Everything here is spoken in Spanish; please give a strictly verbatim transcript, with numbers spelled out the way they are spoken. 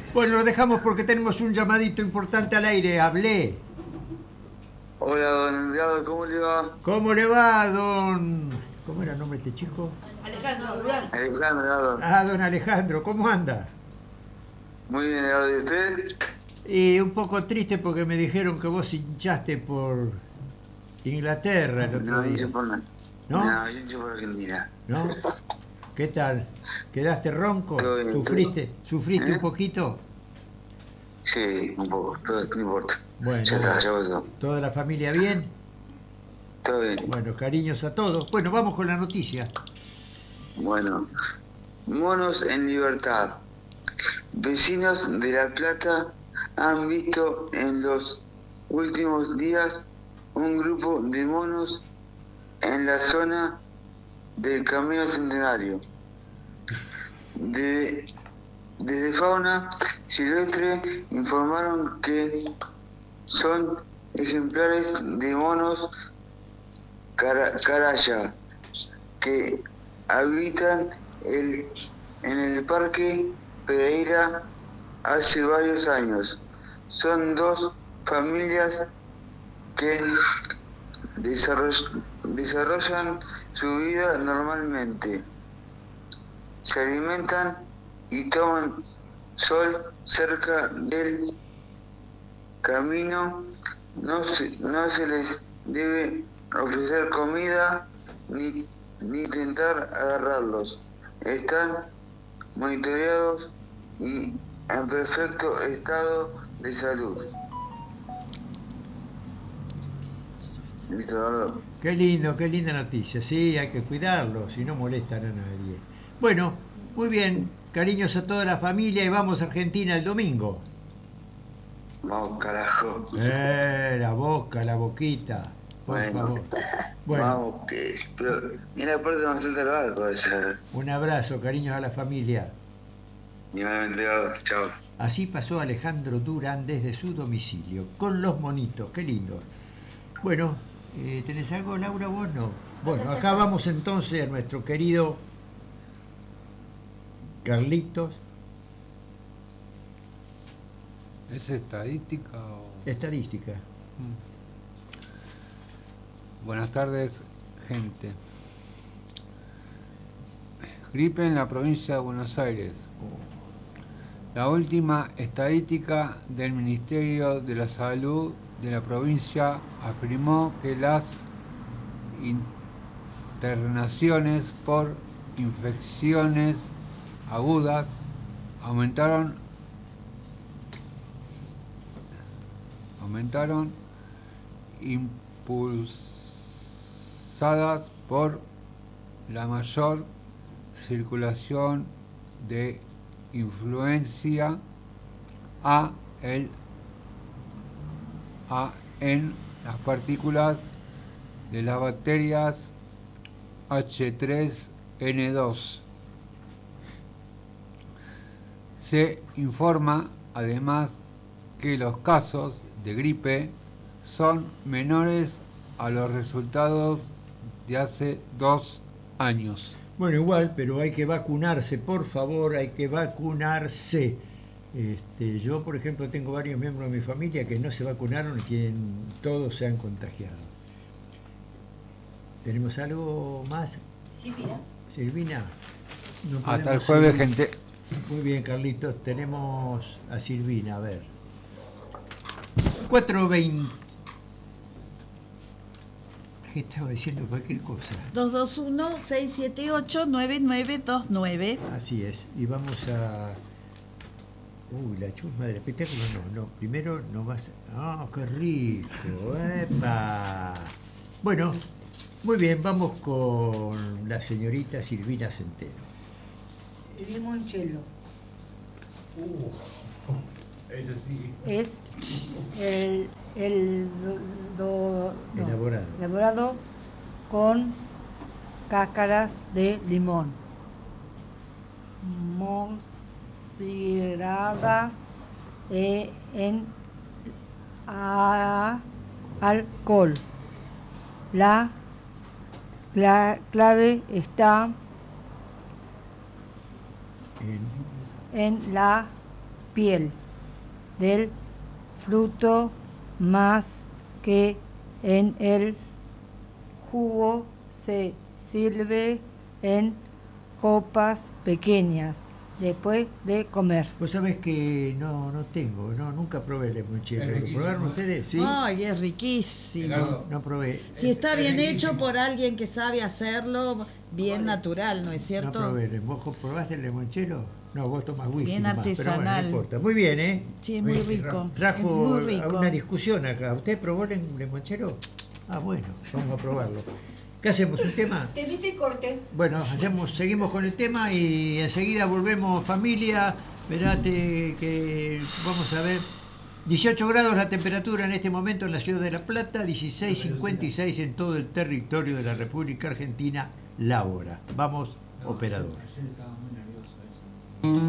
Bueno, lo dejamos porque tenemos un llamadito importante al aire. Hablé. Hola, don Edgardo, ¿cómo le va? ¿Cómo le va, don... ¿Cómo era el nombre de este chico? Alejandro Durán. Alejandro, Edgardo. Ah, don Alejandro, ¿cómo anda? Muy bien, Edgardo, ¿y usted? Y un poco triste porque me dijeron que vos hinchaste por Inglaterra el otro No, día. hincho por nada. ¿No? No, yo hincho por Argentina. ¿No? ¿Qué tal? ¿Quedaste ronco? Todo bien, ¿Sufriste? ¿Sufriste ¿Eh? un poquito? Sí, un poco, pero no importa. Bueno, Ya está, bueno. ya pasó. ¿Toda la familia bien? Todo bien. Bueno, cariños a todos. Bueno, vamos con la noticia. Bueno, monos en libertad. Vecinos de La Plata han visto en los últimos días un grupo de monos en la zona del Camino Centenario. De, desde Fauna Silvestre informaron que son ejemplares de monos cara, caraya que habitan el, en el Parque Pereira hace varios años. Son dos familias que desarroll, desarrollan su vida normalmente. Se alimentan y toman sol cerca del camino. No se, no se les debe ofrecer comida ni, ni intentar agarrarlos. Están monitoreados y en perfecto estado de salud. ¿Listo, Eduardo? Qué lindo, qué linda noticia. Sí, hay que cuidarlo, si no molestan a nadie. Bueno, muy bien. Cariños a toda la familia y vamos a Argentina el domingo. Vamos, carajo. Eh, la boca, la boquita. Por Bueno, favor. Bueno, vamos, que. Pero, mira, aparte vamos a saltar el barco, o sea. un abrazo, cariños a la familia. Igualmente, Eduardo, chao. Así pasó Alejandro Durán desde su domicilio, con los monitos, qué lindo. Bueno, eh, ¿tenés algo, Laura? ¿Vos no? Bueno, acá vamos entonces a nuestro querido Carlitos. ¿Es estadística o...? Estadística. Mm. Buenas tardes, gente. Gripe en la provincia de Buenos Aires. La última estadística del Ministerio de la Salud de la provincia afirmó que las internaciones por infecciones agudas aumentaron aumentaron impulsadas por la mayor circulación de influencia A, el, A en las partículas de las bacterias H tres N dos. Se informa además que los casos de gripe son menores a los resultados de hace dos años. Bueno, igual, pero hay que vacunarse, por favor, hay que vacunarse. Este, yo, por ejemplo, tengo varios miembros de mi familia que no se vacunaron y que todos se han contagiado. ¿Tenemos algo más? Silvina. Silvina. No Hasta el podemos jueves, seguir. gente. Muy bien, Carlitos. Tenemos a Silvina, a ver. cuatro veinte. ¿Qué estaba diciendo? Cualquier cosa. dos dos uno, seis siete ocho, nueve nueve dos nueve. Así es. Y vamos a... Uy, la chusma del espectáculo. No, no. Primero no vas... ¡Ah, qué rico! ¡Epa! Bueno, muy bien. Vamos con la señorita Silvina Centeno. Limoncello. Uh, eso sí. Es el, el do- no, Elaborado. elaborado con cáscaras de limón. Mosirada eh, en a- alcohol. La, la clave está En... en la piel del fruto más que en el jugo se sirve en copas pequeñas después de comer. Vos sabés que no, no tengo, no, nunca probé el limonchelo. Es ¿Lo riquísimo. probaron ustedes? Sí. Ay, es riquísimo. Ricardo, No probé. Si está Es- bien es hecho riquísimo. por alguien que sabe hacerlo, bien natural, ¿no es No cierto? probé. ¿Vos probaste el limonchelo? No, vos tomás whisky. Bien nomás, pero bueno, artesanal. no importa. Muy bien, ¿eh? Sí, es muy Oye, rico. es Trajo muy a rico. una discusión acá. ¿Usted probó el limonchelo? Ah, bueno, vamos a probarlo. ¿Qué hacemos? ¿Un tema? Temita y corte. Bueno, hacemos, seguimos con el tema y enseguida volvemos, familia. Verate que vamos a ver. dieciocho grados la temperatura en este momento en la ciudad de La Plata, dieciséis cincuenta y seis en todo el territorio de la República Argentina, la hora. Vamos, operador. Ayer estaba muy nervioso eso.